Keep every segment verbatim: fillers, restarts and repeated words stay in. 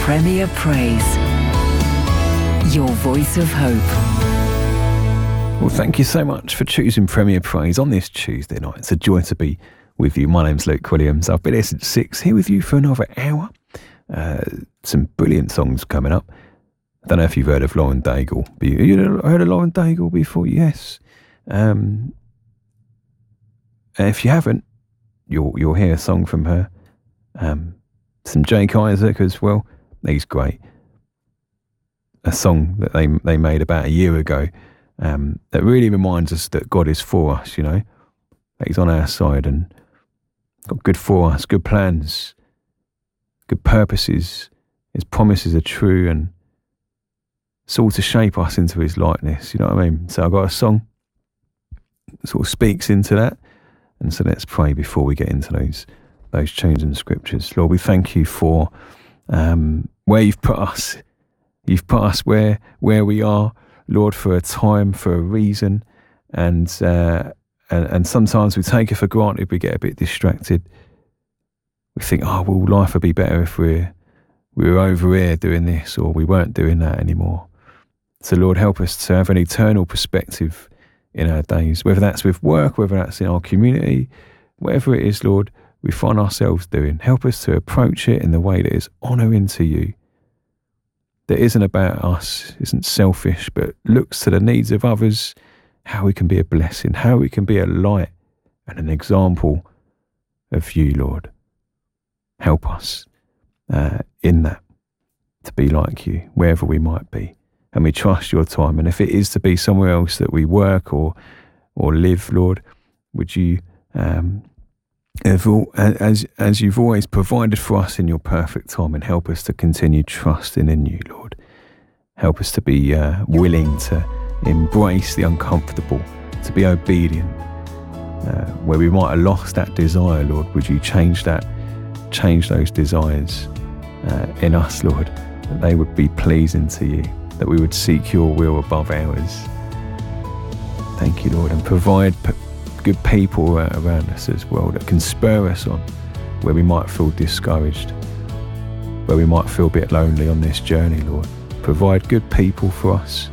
Premier Praise, your voice of hope. Well, thank you so much for choosing Premier Praise on this Tuesday night. It's a joy to be with you. My name's Luke Williams. I've been here since six, here with you for another hour. Uh, some brilliant songs coming up. I don't know if you've heard of Lauren Daigle. Have you heard of Lauren Daigle before? Yes. Um, if you haven't, you'll you'll hear a song from her. Um, some Jake Isaac as well. He's great. A song that they they made about a year ago. Um, that really reminds us that God is for us, you know, that He's on our side and got good for us, good plans, good purposes. His promises are true and it's all to shape us into His likeness, you know what I mean? So I've got a song that sort of speaks into that. And so let's pray before we get into those those tunes and scriptures. Lord, we thank You for um, where You've put us. You've put us where where we are, Lord, for a time, for a reason, and, uh, and and sometimes we take it for granted. We get a bit distracted. We think, oh, well, life would be better if we're we were over here doing this, or we weren't doing that anymore. So, Lord, help us to have an eternal perspective in our days, whether that's with work, whether that's in our community, whatever it is, Lord, we find ourselves doing. Help us to approach it in the way that is honouring to You. That isn't about us, isn't selfish, but looks to the needs of others, how we can be a blessing, how we can be a light and an example of You, Lord. Help us uh, in that, to be like You, wherever we might be. And we trust Your time. And if it is to be somewhere else that we work or or live, Lord, would You, um, as as You've always provided for us in Your perfect time, and help us to continue trusting in You, Lord. Help us to be uh, willing to embrace the uncomfortable, to be obedient. Uh, where we might have lost that desire, Lord, would You change that, change those desires uh, in us, Lord, that they would be pleasing to You, that we would seek Your will above ours. Thank You, Lord, and provide p- good people around us as well that can spur us on where we might feel discouraged, where we might feel a bit lonely on this journey, Lord. Provide good people for us.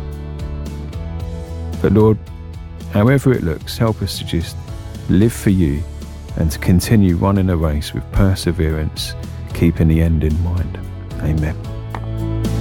But Lord, however it looks, help us to just live for You and to continue running a race with perseverance, keeping the end in mind. Amen.